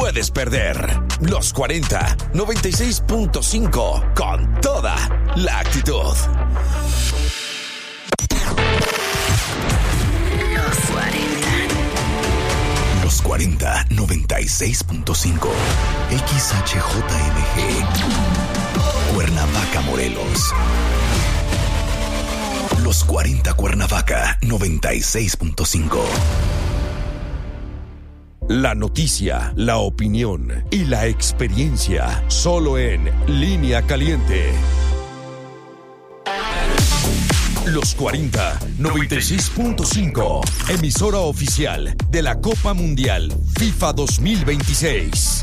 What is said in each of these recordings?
puedes perder. Los 40 96.5 con toda la actitud. Los 40 96.5 XHJMG Cuernavaca, Morelos. Los 40 Cuernavaca 96.5. La noticia, la opinión y la experiencia solo en Línea Caliente. Los 40 96.5, emisora oficial de la Copa Mundial FIFA 2026.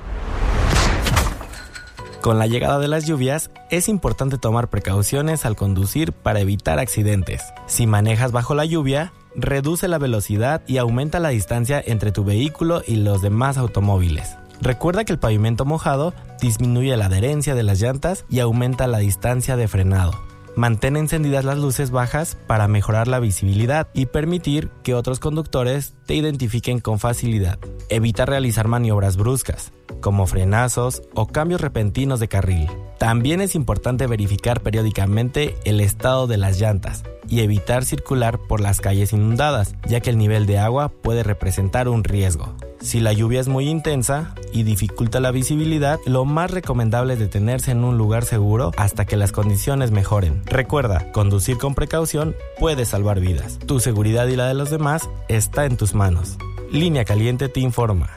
Con la llegada de las lluvias, es importante tomar precauciones al conducir para evitar accidentes. Si manejas bajo la lluvia, reduce la velocidad y aumenta la distancia entre tu vehículo y los demás automóviles. Recuerda que el pavimento mojado disminuye la adherencia de las llantas y aumenta la distancia de frenado. Mantén encendidas las luces bajas para mejorar la visibilidad y permitir que otros conductores te identifiquen con facilidad. Evita realizar maniobras bruscas, como frenazos o cambios repentinos de carril. También es importante verificar periódicamente el estado de las llantas y evitar circular por las calles inundadas, ya que el nivel de agua puede representar un riesgo. Si la lluvia es muy intensa y dificulta la visibilidad, lo más recomendable es detenerse en un lugar seguro hasta que las condiciones mejoren. Recuerda, conducir con precaución puede salvar vidas. Tu seguridad y la de los demás está en tus manos. Línea Caliente te informa.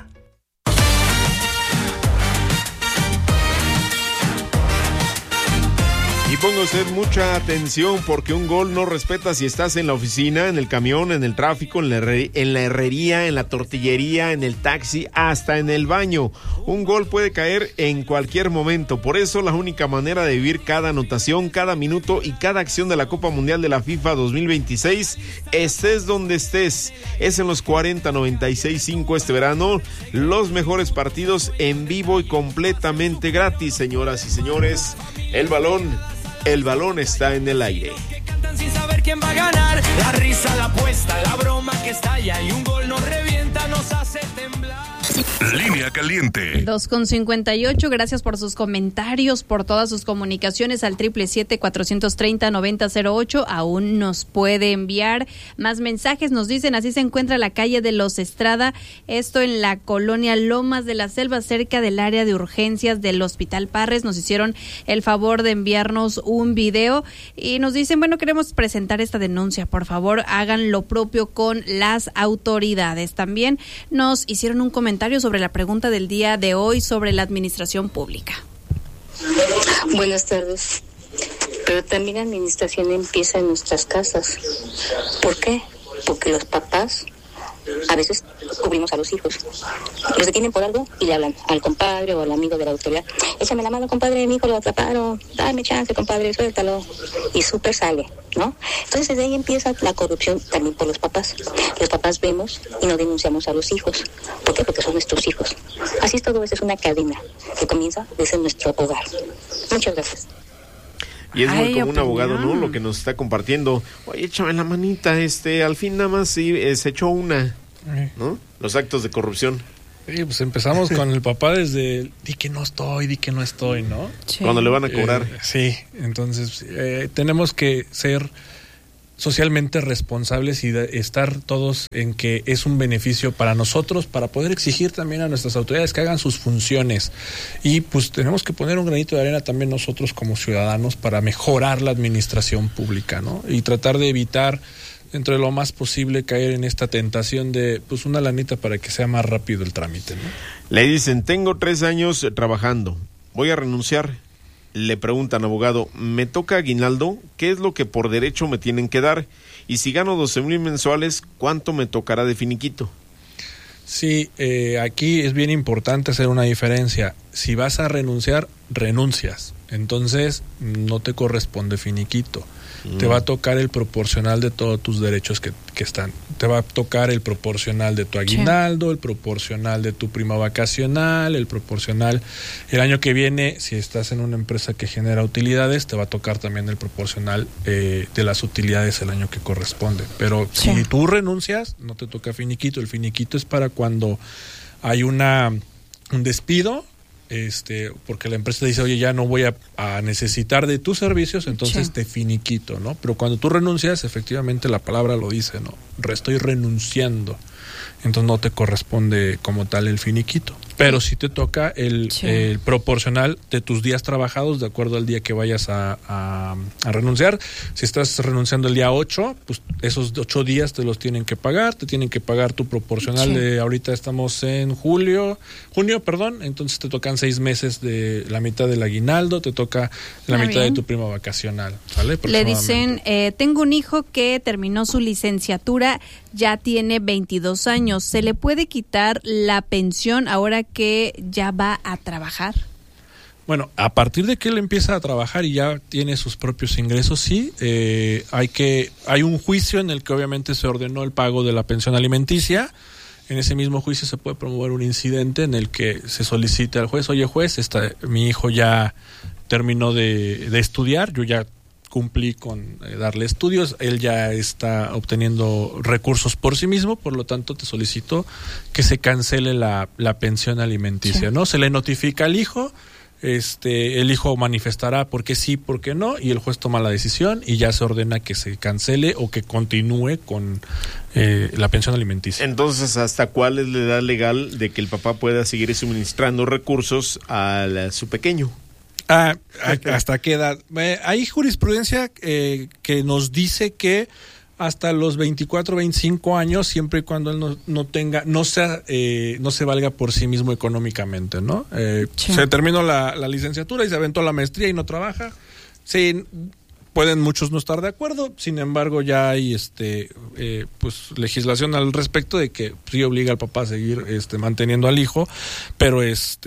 Y ponga usted mucha atención porque un gol no respeta si estás en la oficina, en el camión, en el tráfico, en la herrería, en la tortillería, en el taxi, hasta en el baño. Un gol puede caer en cualquier momento. Por eso la única manera de vivir cada anotación, cada minuto y cada acción de la Copa Mundial de la FIFA 2026, estés donde estés, es en los 40-96.5 este verano. Los mejores partidos en vivo y completamente gratis, señoras y señores. El balón está en el aire. Sin saber quién va a ganar, la risa, la apuesta, la broma que estalla y un gol nos revienta, nos hace temblar. Línea Caliente. 2:58, gracias por sus comentarios, por todas sus comunicaciones al 777-430-9008. Aún nos puede enviar más mensajes. Nos dicen, así se encuentra la calle de los Estrada, esto en la colonia Lomas de la Selva, cerca del área de urgencias del Hospital Parres. Nos hicieron el favor de enviarnos un video y nos dicen, bueno, queremos presentar esta denuncia, por favor hagan lo propio con las autoridades. También nos hicieron un comentario sobre la pregunta del día de hoy sobre la administración pública. Buenas tardes. Pero también la administración empieza en nuestras casas. ¿Por qué? Porque los papás a veces cubrimos a los hijos. Los detienen por algo y le hablan al compadre o al amigo de la autoridad. Échame la mano, compadre, mi hijo lo atraparon. Dame chance, compadre, suéltalo. Y súper sale, ¿no? Entonces desde ahí empieza la corrupción también por los papás. Los papás vemos y no denunciamos a los hijos. ¿Por qué? Porque son nuestros hijos. Así es, todo eso es una cadena que comienza desde nuestro hogar. Muchas gracias. Y es muy como un abogado, ¿no? Lo que nos está compartiendo. Oye, échame la manita, al fin nada más sí, se echó una, ¿no? Los actos de corrupción. Sí, pues empezamos con el papá desde di que no estoy, ¿no? Sí. Cuando le van a cobrar. Sí, entonces tenemos que ser socialmente responsables y estar todos en que es un beneficio para nosotros, para poder exigir también a nuestras autoridades que hagan sus funciones. Y pues tenemos que poner un granito de arena también nosotros como ciudadanos para mejorar la administración pública, ¿no? Y tratar de evitar dentro de lo más posible caer en esta tentación de pues una lanita para que sea más rápido el trámite, ¿no? Le dicen, tengo 3 años trabajando, voy a renunciar. Le preguntan, abogado, ¿me toca aguinaldo? ¿Qué es lo que por derecho me tienen que dar? Y si gano 12,000 mensuales, ¿cuánto me tocará de finiquito? Sí, aquí es bien importante hacer una diferencia. Si vas a renunciar, renuncias. Entonces, no te corresponde finiquito. Te va a tocar el proporcional de todos tus derechos que están. Te va a tocar el proporcional de tu aguinaldo, el proporcional de tu prima vacacional, el proporcional. El año que viene, si estás en una empresa que genera utilidades, te va a tocar también el proporcional de las utilidades el año que corresponde. Pero si tú renuncias, no te toca finiquito. El finiquito es para cuando hay una despido, porque la empresa te dice, oye, ya no voy a necesitar de tus servicios, entonces te finiquito, ¿no? Pero cuando tú renuncias, efectivamente la palabra lo dice, ¿no? Estoy renunciando. Entonces no te corresponde como tal el finiquito. Pero sí te toca el proporcional de tus días trabajados de acuerdo al día que vayas a renunciar. Si estás renunciando el día 8, pues esos 8 días te los tienen que pagar. Te tienen que pagar tu proporcional de ahorita estamos en junio, entonces te tocan 6 meses de la mitad del aguinaldo, te toca la mitad de tu prima vacacional, ¿sale? Le dicen, tengo un hijo que terminó su licenciatura, ya tiene 22 años. ¿Se le puede quitar la pensión ahora que ya va a trabajar? Bueno, a partir de que él empieza a trabajar y ya tiene sus propios ingresos, sí, hay un juicio en el que obviamente se ordenó el pago de la pensión alimenticia. En ese mismo juicio se puede promover un incidente en el que se solicite al juez, oye juez, mi hijo ya terminó de estudiar, yo ya cumplí con darle estudios, él ya está obteniendo recursos por sí mismo, por lo tanto te solicito que se cancele la pensión alimenticia, ¿no? Se le notifica al hijo, el hijo manifestará por qué sí, por qué no, y el juez toma la decisión y ya se ordena que se cancele o que continúe con la pensión alimenticia. Entonces, ¿hasta cuál es la edad legal de que el papá pueda seguir suministrando recursos a su pequeño? ¿Hasta qué edad? Hay jurisprudencia que nos dice que hasta los 24, 25 años, siempre y cuando él no se valga por sí mismo económicamente, ¿no? Se terminó la licenciatura y se aventó la maestría y no trabaja. Sí, pueden muchos no estar de acuerdo, sin embargo ya hay pues legislación al respecto de que sí obliga al papá a seguir manteniendo al hijo, pero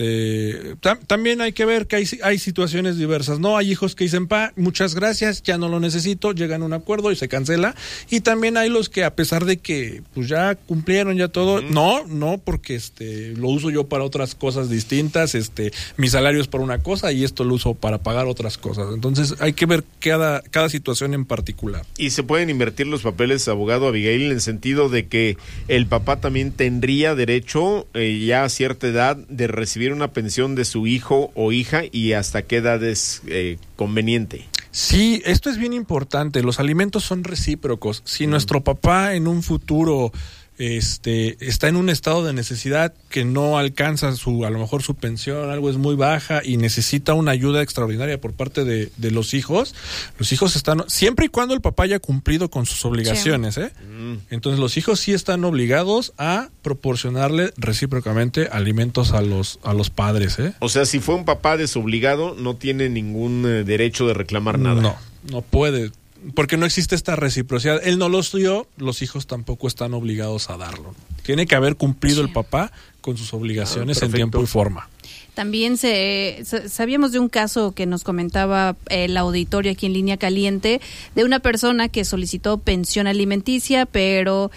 también hay que ver que hay situaciones diversas, ¿no? Hay hijos que dicen, muchas gracias, ya no lo necesito, llegan a un acuerdo y se cancela, y también hay los que a pesar de que pues ya cumplieron ya todo, no, porque lo uso yo para otras cosas distintas, mi salario es para una cosa y esto lo uso para pagar otras cosas, entonces hay que ver cada situación en particular. Y se pueden invertir los papeles, abogado Abigail, en el sentido de que el papá también tendría derecho ya a cierta edad de recibir una pensión de su hijo o hija, y hasta qué edad es conveniente. Sí, esto es bien importante, los alimentos son recíprocos. Si nuestro papá en un futuro está en un estado de necesidad que no alcanza a lo mejor su pensión, algo es muy baja y necesita una ayuda extraordinaria por parte de los hijos están, siempre y cuando el papá haya cumplido con sus obligaciones, entonces los hijos sí están obligados a proporcionarle recíprocamente alimentos a los padres, O sea, si fue un papá desobligado, no tiene ningún derecho de reclamar nada. No puede, porque no existe esta reciprocidad. Él no los dio, los hijos tampoco están obligados a darlo. Tiene que haber cumplido el papá con sus obligaciones en tiempo y forma. También sabíamos de un caso que nos comentaba el auditorio aquí en Línea Caliente, de una persona que solicitó pensión alimenticia, pero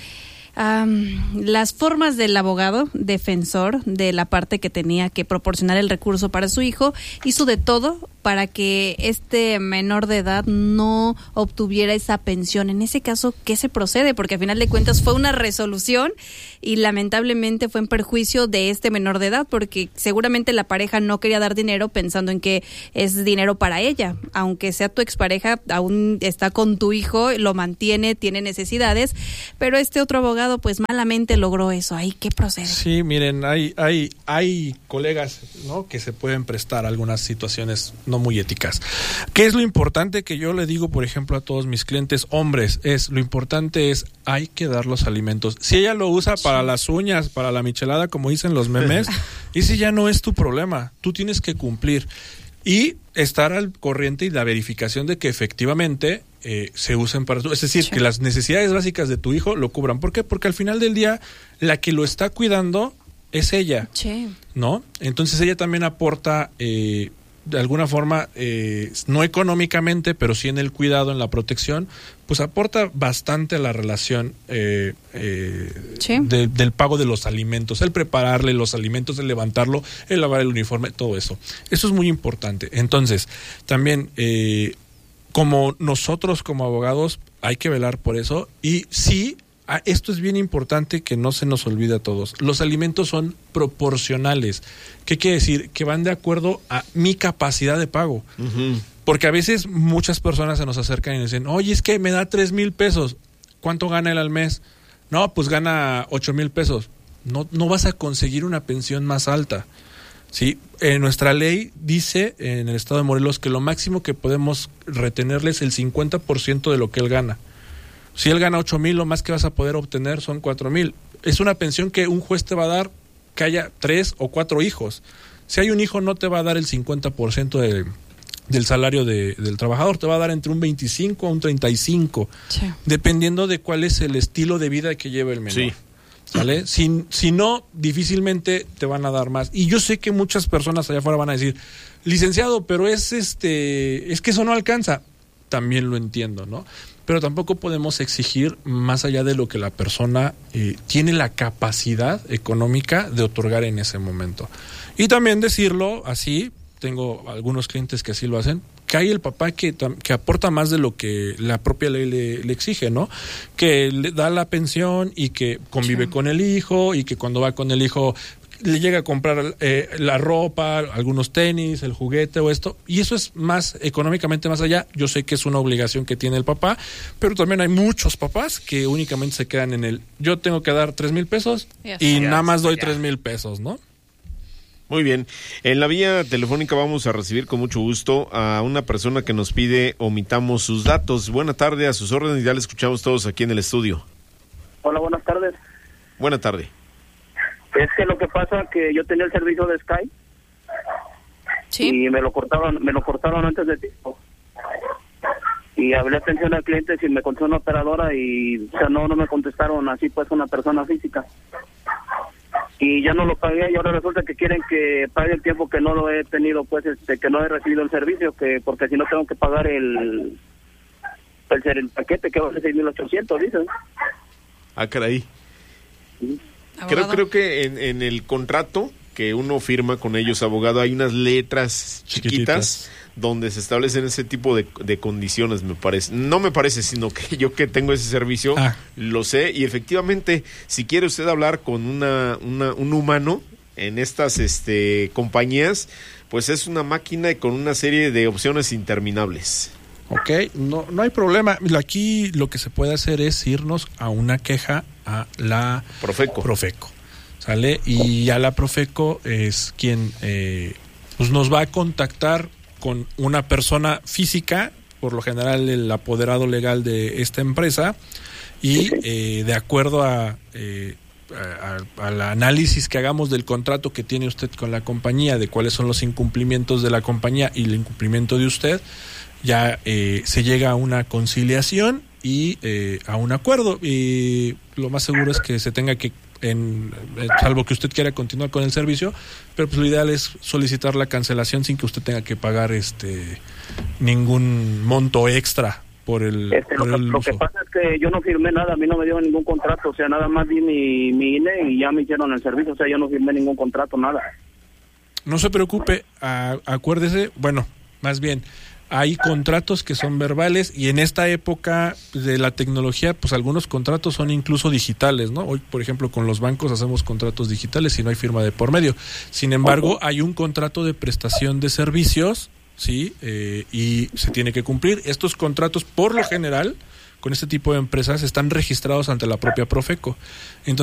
las formas del abogado defensor de la parte que tenía que proporcionar el recurso para su hijo hizo de todo para que este menor de edad no obtuviera esa pensión. En ese caso, ¿qué se procede? Porque al final de cuentas fue una resolución y lamentablemente fue en perjuicio de este menor de edad, porque seguramente la pareja no quería dar dinero pensando en que es dinero para ella. Aunque sea tu expareja, aún está con tu hijo, lo mantiene, tiene necesidades, pero este otro abogado pues malamente logró eso. ¿Ahí qué procede? Sí, miren, hay colegas, ¿no?, que se pueden prestar algunas situaciones no muy éticas. ¿Qué es lo importante que yo le digo, por ejemplo, a todos mis clientes hombres? Lo importante es, hay que dar los alimentos. Si ella lo usa para las uñas, para la michelada, como dicen los memes, ese ya no es tu problema. Tú tienes que cumplir y estar al corriente y la verificación de que efectivamente se usen para tú. Es decir, que las necesidades básicas de tu hijo lo cubran. ¿Por qué? Porque al final del día, la que lo está cuidando es ella, ¿no? Entonces ella también aporta de alguna forma, no económicamente, pero sí en el cuidado, en la protección, pues aporta bastante a la relación del pago de los alimentos, el prepararle los alimentos, el levantarlo, el lavar el uniforme, todo eso. Eso es muy importante. Entonces, también, como nosotros como abogados, hay que velar por eso, y sí, esto es bien importante que no se nos olvide a todos. Los alimentos son proporcionales. ¿Qué quiere decir? Que van de acuerdo a mi capacidad de pago. Uh-huh. Porque a veces muchas personas se nos acercan y dicen, oye, es que me da 3,000 pesos. ¿Cuánto gana él al mes? No, pues gana 8,000 pesos. No vas a conseguir una pensión más alta. Sí, nuestra ley dice en el estado de Morelos que lo máximo que podemos retenerle es el 50% de lo que él gana. Si él gana 8,000, lo más que vas a poder obtener son 4,000. Es una pensión que un juez te va a dar que haya 3 o 4 hijos. Si hay un hijo, no te va a dar el 50% del salario del trabajador, te va a dar entre un 25 a un 35, sí, dependiendo de cuál es el estilo de vida que lleva el menor. Sí. ¿Vale? Si no, difícilmente te van a dar más. Y yo sé que muchas personas allá afuera van a decir, licenciado, pero es que eso no alcanza. También lo entiendo, ¿no? Pero tampoco podemos exigir más allá de lo que la persona tiene la capacidad económica de otorgar en ese momento. Y también decirlo así, tengo algunos clientes que así lo hacen, que hay el papá que aporta más de lo que la propia ley le exige, ¿no? Que le da la pensión y que convive, sí, con el hijo, y que cuando va con el hijo le llega a comprar la ropa, algunos tenis, el juguete o esto, y eso es más económicamente más allá. Yo sé que es una obligación que tiene el papá, pero también hay muchos papás que únicamente se quedan en el, yo tengo que dar 3,000 pesos y nada más doy 3,000 pesos, ¿no? Muy bien. En la vía telefónica vamos a recibir con mucho gusto a una persona que nos pide omitamos sus datos. Buena tarde, a sus órdenes, ya le escuchamos todos aquí en el estudio. Hola, buenas tardes. Buena tarde. Es que lo que pasa que yo tenía el servicio de Sky, sí, y me lo cortaron antes de tiempo. Y hablé atención al cliente si me contestó una operadora y no me contestaron así pues una persona física. Y ya no lo pagué y ahora resulta que quieren que pague el tiempo que no lo he tenido, pues que no he recibido el servicio, que porque si no tengo que pagar el paquete que vale 6,800, dicen. Ah, caray. Sí. Creo que en el contrato que uno firma con ellos, abogado, hay unas letras chiquitas donde se establecen ese tipo de condiciones, me parece. No me parece, sino que yo que tengo ese servicio, lo sé, y efectivamente, si quiere usted hablar con un humano en estas compañías, pues es una máquina con una serie de opciones interminables. Ok, no hay problema. Aquí lo que se puede hacer es irnos a una queja a la Profeco, ¿sale? Y ya la Profeco es quien pues nos va a contactar con una persona física, por lo general el apoderado legal de esta empresa, y de acuerdo al análisis que hagamos del contrato que tiene usted con la compañía, de cuáles son los incumplimientos de la compañía y el incumplimiento de usted, ya se llega a una conciliación y a un acuerdo, y lo más seguro es que se tenga que, salvo que usted quiera continuar con el servicio, pero pues lo ideal es solicitar la cancelación sin que usted tenga que pagar ningún monto extra por el lo que pasa es que yo no firmé nada, a mí no me dieron ningún contrato, o sea, nada más di mi INE y ya me hicieron el servicio, o sea, yo no firmé ningún contrato, nada. No se preocupe, acuérdese, bueno, más bien, hay contratos que son verbales y en esta época de la tecnología, pues algunos contratos son incluso digitales, ¿no? Hoy, por ejemplo, con los bancos hacemos contratos digitales y no hay firma de por medio. Sin embargo, hay un contrato de prestación de servicios, ¿sí? Y se tiene que cumplir. Estos contratos, por lo general, con este tipo de empresas, están registrados ante la propia Profeco. Entonces,